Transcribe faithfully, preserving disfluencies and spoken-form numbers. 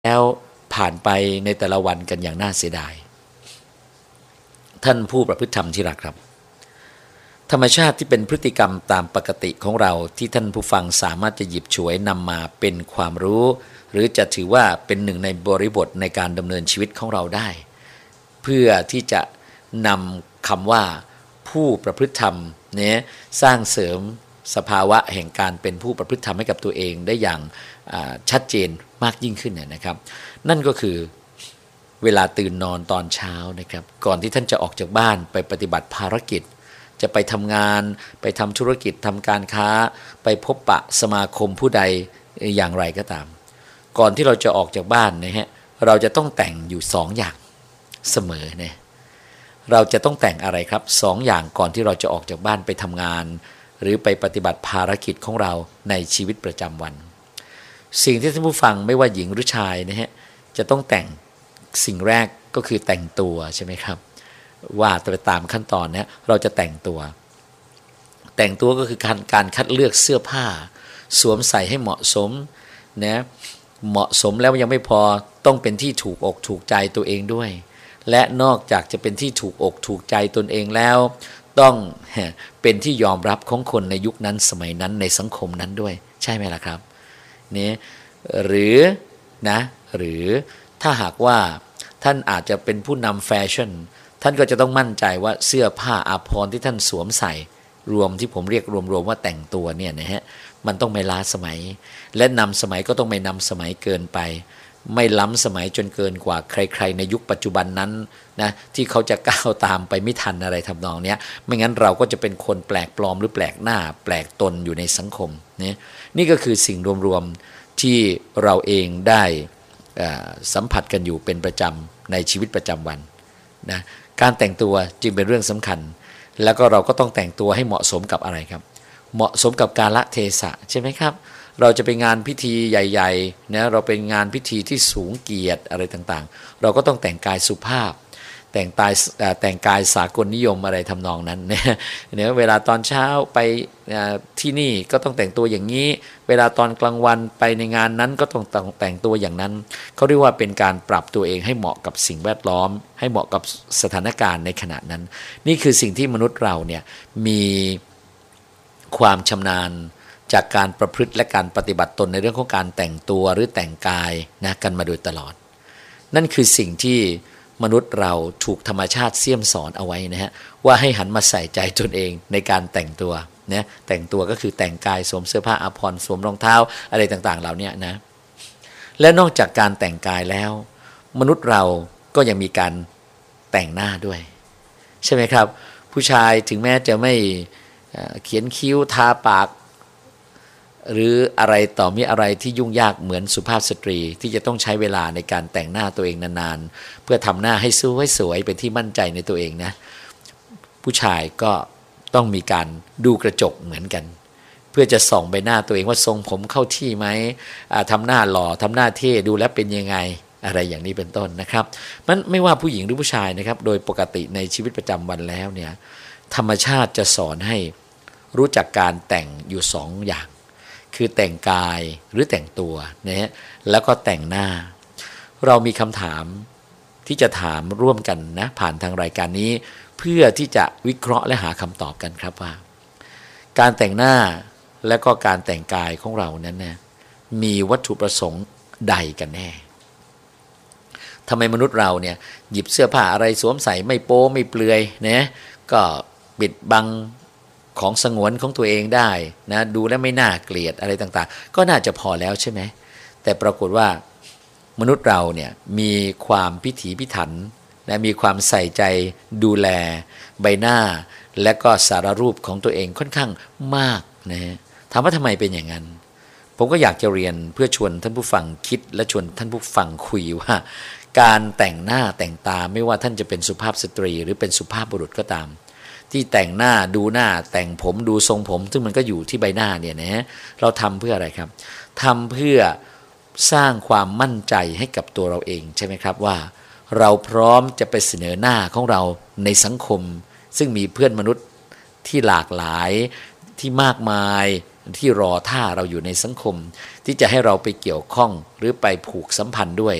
แล้วผ่านไปในแต่ละวันกันอย่างน่าเสียดายท่านผู้ประพฤติธรรมที่รักครับธรรมชาติที่เป็นพฤติกรรมตามปกติของเราที่ท่านผู้ฟังสามารถจะหยิบฉวยนำมาเป็นความรู้หรือจะถือว่าเป็นหนึ่งในบริบทในการดำเนินชีวิตของเราได้เพื่อที่จะนำคำว่าผู้ประพฤติธรรมเนี่ยสร้างเสริมสภาวะแห่งการเป็นผู้ประพฤติธรรมให้กับตัวเองได้อย่างชัดเจนมากยิ่งขึ้นนะครับนั่นก็คือเวลาตื่นนอนตอนเช้านะครับก่อนที่ท่านจะออกจากบ้านไปปฏิบัติภารกิจจะไปทำงานไปทำธุรกิจทำการค้าไปพบปะสมาคมผู้ใดอย่างไรก็ตามก่อนที่เราจะออกจากบ้านนะฮะเราจะต้องแต่งอยู่สองอย่างเสมอเนี่ยเราจะต้องแต่งอะไรครับสองอย่างก่อนที่เราจะออกจากบ้านไปทำงานหรือไปปฏิบัติภารกิจของเราในชีวิตประจำวันสิ่งที่ท่านผู้ฟังไม่ว่าหญิงหรือชายนะฮะจะต้องแต่งสิ่งแรกก็คือแต่งตัวใช่ไหมครับว่าไปตามขั้นตอนนี้เราจะแต่งตัวแต่งตัวก็คือการการคัดเลือกเสื้อผ้าสวมใส่ให้เหมาะสมนะเหมาะสมแล้วยังไม่พอต้องเป็นที่ถูกอกถูกใจตัวเองด้วยและนอกจากจะเป็นที่ถูกอกถูกใจตนเองแล้วต้องเป็นที่ยอมรับของคนในยุคนั้นสมัยนั้นในสังคมนั้นด้วยใช่ไหมล่ะครับนี่หรือนะหรือถ้าหากว่าท่านอาจจะเป็นผู้นำแฟชั่นท่านก็จะต้องมั่นใจว่าเสื้อผ้าอาภรณ์ที่ท่านสวมใส่รวมที่ผมเรียกรวมๆว่าแต่งตัวเนี่ยนะฮะมันต้องไม่ล้าสมัยและนำสมัยก็ต้องไม่นำสมัยเกินไปไม่ล้ำสมัยจนเกินกว่าใครๆในยุคปัจจุบันนั้นนะที่เขาจะก้าวตามไปไม่ทันอะไรทำนองนี้ไม่งั้นเราก็จะเป็นคนแปลกปลอมหรือแปลกหน้าแปลกตนอยู่ในสังคมนี่นี่ก็คือสิ่งรวมๆที่เราเองได้สัมผัสกันอยู่เป็นประจำในชีวิตประจำวันนะการแต่งตัวจึงเป็นเรื่องสำคัญแล้วก็เราก็ต้องแต่งตัวให้เหมาะสมกับอะไรครับเหมาะสมกับกาลเทศะใช่ไหมครับเราจะไปงานพิธีใหญ่ๆนะเราเป็นงานพิธีที่สูงเกียรติอะไรต่างๆเราก็ต้องแต่งกายสุภาพแต่งกายแต่งกายสากลนิยมอะไรทำนองนั้นเนี่ยเวลาตอนเช้าไปที่นี่ก็ต้องแต่งตัวอย่างนี้เวลาตอนกลางวันไปในงานนั้นก็ต้องแต่งตัวอย่างนั้นเขาเรียกว่าเป็นการปรับตัวเองให้เหมาะกับสิ่งแวดล้อมให้เหมาะกับสถานการณ์ในขณะนั้นนี่คือสิ่งที่มนุษย์เราเนี่ยมีความชำนาญจากการประพฤติและการปฏิบัติตนในเรื่องของการแต่งตัวหรือแต่งกายนะกันมาโดยตลอดนั่นคือสิ่งที่มนุษย์เราถูกธรรมชาติเสี่ยมสอนเอาไว้นะฮะว่าให้หันมาใส่ใจตนเองในการแต่งตัวนะแต่งตัวก็คือแต่งกายสวมเสื้อผ้าอาภรณ์สวมรองเท้าอะไรต่างๆเหล่านี้นะและนอกจากการแต่งกายแล้วมนุษย์เราก็ยังมีการแต่งหน้าด้วยใช่ไหมครับผู้ชายถึงแม้จะไม่เขียนคิ้วทาปากหรืออะไรต่อมีอะไรที่ยุ่งยากเหมือนสุภาพสตรีที่จะต้องใช้เวลาในการแต่งหน้าตัวเองนานๆเพื่อทำหน้าให้สวยสวยเป็นที่มั่นใจในตัวเองนะผู้ชายก็ต้องมีการดูกระจกเหมือนกันเพื่อจะส่องใบหน้าตัวเองว่าทรงผมเข้าที่ไหมทำหน้าหล่อทำหน้าเท่ดูแล้วเป็นยังไงอะไรอย่างนี้เป็นต้นนะครับมันไม่ว่าผู้หญิงหรือผู้ชายนะครับโดยปกติในชีวิตประจำวันแล้วเนี่ยธรรมชาติจะสอนให้รู้จักการแต่งอยู่สองอย่างคือแต่งกายหรือแต่งตัวนะฮะแล้วก็แต่งหน้าเรามีคำถามที่จะถามร่วมกันนะผ่านทางรายการนี้เพื่อที่จะวิเคราะห์และหาคำตอบกันครับว่าการแต่งหน้าและก็การแต่งกายของเรานั้นนะมีวัตถุประสงค์ใดกันแน่ทำไมมนุษย์เราเนี่ยหยิบเสื้อผ้าอะไรสวมใส่ไม่โป๊ไม่เปลือยนะก็ปิดบังของสงวนของตัวเองได้นะดูแล้วไม่น่าเกลียดอะไรต่างๆก็น่าจะพอแล้วใช่ไหมแต่ปรากฏว่ามนุษย์เราเนี่ยมีความพิถีพิถันนะมีความใส่ใจดูแลใบหน้าและก็สารรูปของตัวเองค่อนข้างมากนะถามว่าทำไมเป็นอย่างนั้นผมก็อยากจะเรียนเพื่อชวนท่านผู้ฟังคิดและชวนท่านผู้ฟังคุยว่าการแต่งหน้าแต่งตาไม่ว่าท่านจะเป็นสุภาพสตรีหรือเป็นสุภาพบุรุษก็ตามที่แต่งหน้าดูหน้าแต่งผมดูทรงผมซึ่งมันก็อยู่ที่ใบหน้าเนี่ยนะเราทำเพื่ออะไรครับทำเพื่อสร้างความมั่นใจให้กับตัวเราเองใช่ไหมครับว่าเราพร้อมจะไปเสนอหน้าของเราในสังคมซึ่งมีเพื่อนมนุษย์ที่หลากหลายที่มากมายที่รอท่าเราอยู่ในสังคมที่จะให้เราไปเกี่ยวข้องหรือไปผูกสัมพันธ์ด้วย